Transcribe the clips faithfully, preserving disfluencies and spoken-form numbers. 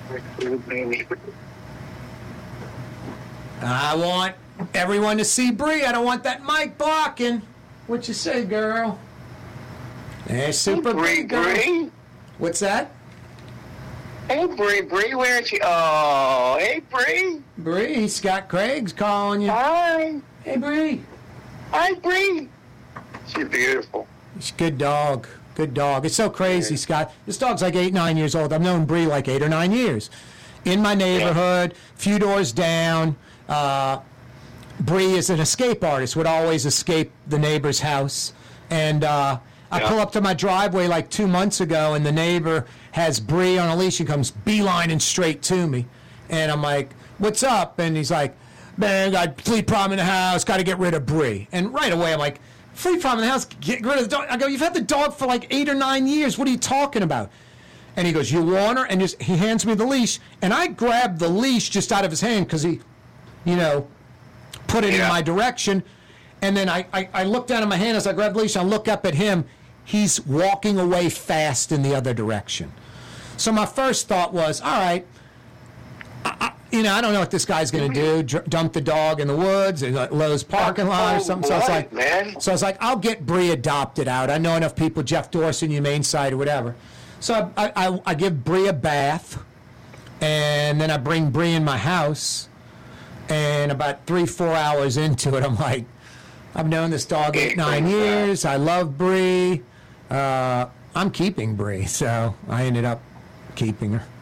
I want everyone to see Bree. I don't want that mic blocking. What you say, girl? Hey, super Bree, girl. Bree? What's that? Hey, Bree, Bree, where is she? Oh, hey, Bree. Bree, Scott Craig's calling you. Hi. Hey, Bree. Hi, Bree. She's beautiful. She's a good dog. Good dog. It's so crazy, yeah. Scott. This dog's like eight, nine years old. I've known Bree like eight or nine years. In my neighborhood, yeah. few doors down. Uh, Bree is an escape artist, would always escape the neighbor's house. And uh, I yeah. pull up to my driveway like two months ago, and the neighbor has Bree on a leash and comes beelining straight to me. And I'm like, what's up? And he's like, man, got flea problem in the house, got to get rid of Bree. And right away I'm like, flea problem in the house, get rid of the dog. I go, you've had the dog for like eight or nine years. What are you talking about? And he goes, you want her? And just, he hands me the leash. And I grabbed the leash just out of his hand because he, you know, put it yeah. in my direction. And then I, I, I look down at my hand as I grab the leash. I look up at him. He's walking away fast in the other direction. So my first thought was, all right, I, I, you know, I don't know what this guy's going to do. Dr- dump the dog in the woods, or Lowe's parking lot, or something. So I was like, man. So I was like, I'll get Bree adopted out. I know enough people, Jeff Dorson, Humane Society, or whatever. So I, I, I give Bree a bath, and then I bring Bree in my house. And about three, four hours into it, I'm like, I've known this dog eight, nine years. I love Bree. Uh, I'm keeping Bree, so I ended up keeping her.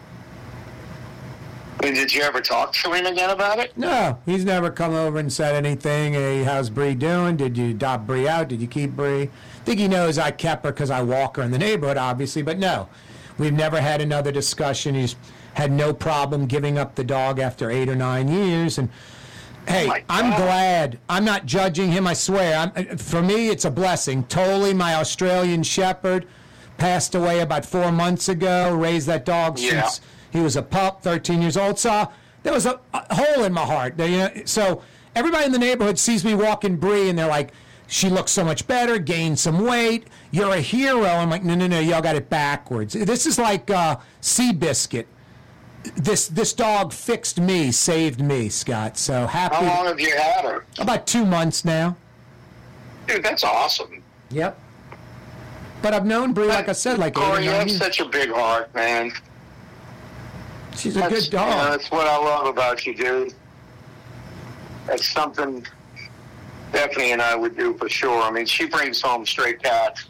And did you ever talk to him again about it? No, he's never come over and said anything. Hey, how's Bree doing? Did you adopt Bree out? Did you keep Bree? I think he knows I kept her because I walk her in the neighborhood, obviously. But no, we've never had another discussion. He's had no problem giving up the dog after eight or nine years. And hey, oh I'm glad. I'm not judging him, I swear. I'm, for me, it's a blessing. Totally, my Australian Shepherd, passed away about four months ago. Raised that dog yeah. since he was a pup, thirteen years old. So there was a, a hole in my heart. You know? So everybody in the neighborhood sees me walking Bree, and they're like, she looks so much better, gained some weight. You're a hero. I'm like, no, no, no, y'all got it backwards. This is like uh, Seabiscuit. This this dog fixed me, saved me, Scott. So happy. How long have you had her? About two months now. Dude, that's awesome. Yep. But I've known Bree, like I said, like eight or nine you have years. such a big heart, man. She's a that's, good dog. You know, that's what I love about you, dude. That's something Stephanie and I would do for sure. I mean, she brings home stray cats.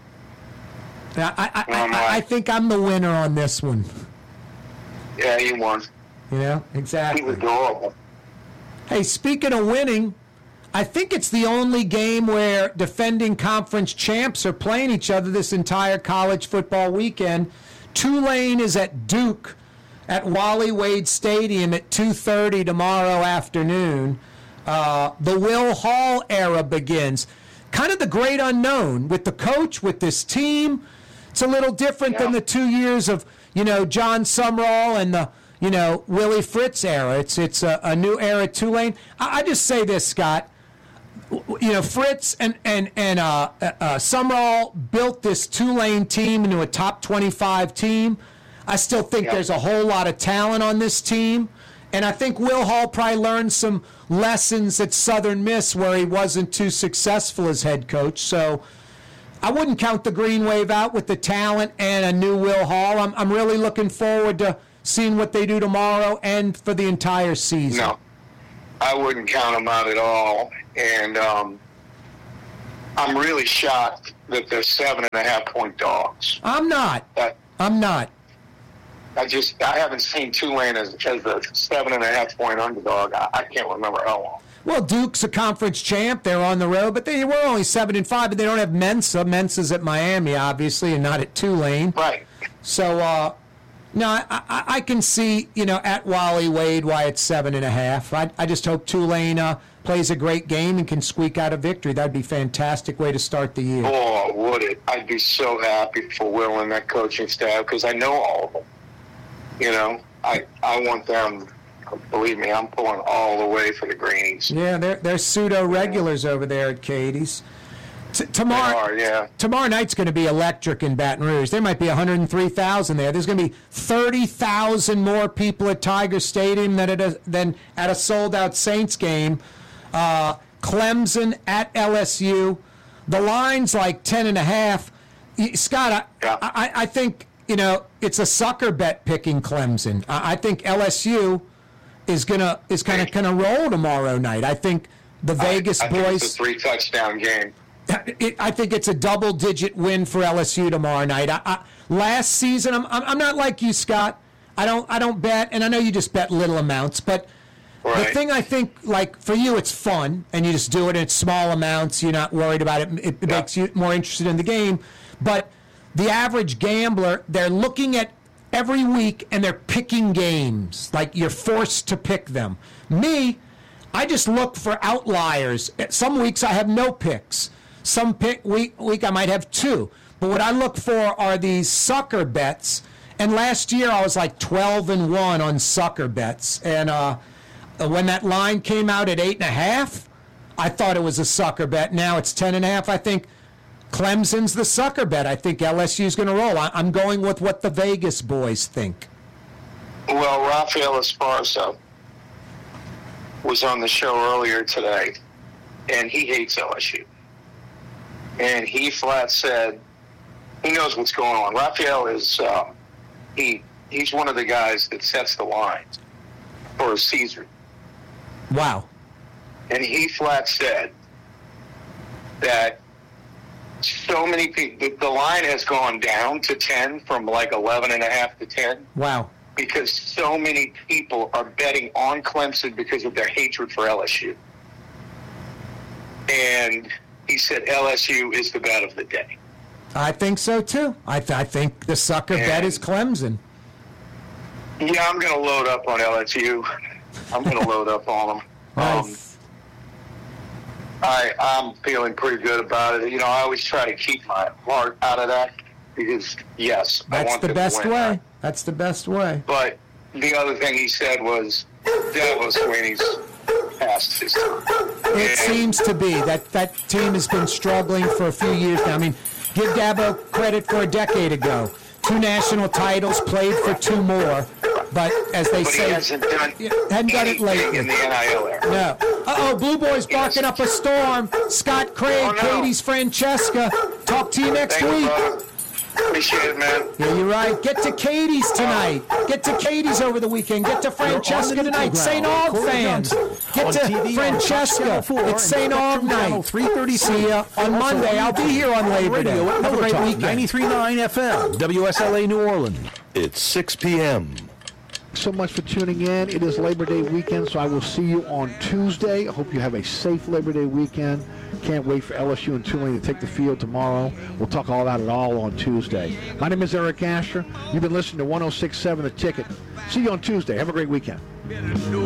I, I, I, I, I think I'm the winner on this one. Yeah, you won. You know, exactly. He was adorable. Hey, speaking of winning, I think it's the only game where defending conference champs are playing each other this entire college football weekend. Tulane is at Duke at Wally Wade Stadium at two thirty tomorrow afternoon. Uh, the Will Hall era begins. Kind of the great unknown with the coach, with this team. It's a little different yeah. than the two years of, you know, John Sumrall and the, you know, Willie Fritz era. It's it's a, a new era at Tulane. I, I just say this, Scott. You know, Fritz and and and uh, uh, Sumrall built this Tulane team into a top twenty-five team. I still think yeah. there's a whole lot of talent on this team, and I think Will Hall probably learned some lessons at Southern Miss where he wasn't too successful as head coach. So I wouldn't count the Green Wave out with the talent and a new Will Hall. I'm I'm really looking forward to seeing what they do tomorrow and for the entire season. No, I wouldn't count them out at all. And um, I'm really shocked that they're seven and a half point dogs. I'm not. That, I'm not. I just I haven't seen Tulane as, as a seven and a half point underdog. I, I can't remember how long. Well, Duke's a conference champ. They're on the road, but they were only seven and five. But they don't have Mensa. Mensa's at Miami, obviously, and not at Tulane. Right. So, uh, no, I, I, I can see, you know, at Wally Wade why it's seven and a half. I, I just hope Tulane uh, plays a great game and can squeak out a victory. That'd be a fantastic way to start the year. Oh, would it? I'd be so happy for Will and that coaching staff because I know all of them. You know, I I want them. Believe me, I'm pulling all the way for the Greens. Yeah, they're they're pseudo regulars over there at Katie's. T- tomorrow, are, yeah. tomorrow night's going to be electric in Baton Rouge. There might be one hundred three thousand there. There's going to be thirty thousand more people at Tiger Stadium than at a, than at a sold-out Saints game. Uh, Clemson at L S U. The line's like ten and a half. Scott, I, yeah. I, I think, you know, it's a sucker bet picking Clemson. I, I think L S U is gonna is kind of gonna roll tomorrow night. I think the Vegas I, I boys. Think it's a three touchdown game. It, I think it's a double-digit win for L S U tomorrow night. I, I, last season, I'm, I'm not like you, Scott. I don't I don't bet, and I know you just bet little amounts. But right. the thing I think, like for you, it's fun, and you just do it in small amounts. You're not worried about it. It, it yeah. makes you more interested in the game. But the average gambler, they're looking at every week and they're picking games. Like you're forced to pick them. Me, I just look for outliers. Some weeks I have no picks. Some pick week week I might have two. But what I look for are these sucker bets. And last year I was like twelve and one on sucker bets. And uh, when that line came out at eight and a half, I thought it was a sucker bet. Now it's ten and a half. I think Clemson's the sucker bet. I think L S U's going to roll. I, I'm going with what the Vegas boys think. Well, Rafael Esparza was on the show earlier today, and he hates L S U. And he flat said he knows what's going on. Rafael is um, he he's one of the guys that sets the lines for a season. Wow. And he flat said that so many people, the, the line has gone down to ten from like eleven and a half to ten. Wow. Because so many people are betting on Clemson because of their hatred for L S U. And he said L S U is the bet of the day. I think so, too. I, th- I think the sucker and, bet is Clemson. Yeah, I'm going to load up on L S U. I'm going to load up on them. Nice. Um, I, I'm feeling pretty good about it. You know, I always try to keep my heart out of that because, yes, I That's want the them best to win. way. That's the best way. But the other thing he said was Dabo Swinney's past his time. It And- seems to be. That that team has been struggling for a few years now. I mean, give Dabo credit for a decade ago. Two national titles, played for two more. But as they But say, he hasn't done yeah, hadn't done it anything lately. in the N I L era. No. Uh-oh, Blue Boys barking up a storm. Scott Craig, Oh, no. Katie's Francesca. Talk to you next Thank you, week. brother. Appreciate it, man. Yeah, you're right. Get to Katie's tonight. Get to Katie's over the weekend. Get to Francesca tonight. Saint Aug fans. Get to Francesca. It's Saint Aug night. See ya on Monday. I'll be here on Labor Day. Have a great weekend. ninety-three point nine F M, W S L A New Orleans. It's six p.m. So much for tuning in. It is Labor Day weekend, so I will see you on Tuesday. I hope you have a safe Labor Day weekend. Can't wait for L S U and Tulane to take the field tomorrow. We'll talk all about it all on Tuesday. My name is Eric Asher. You've been listening to one oh six point seven The Ticket. See you on Tuesday. Have a great weekend.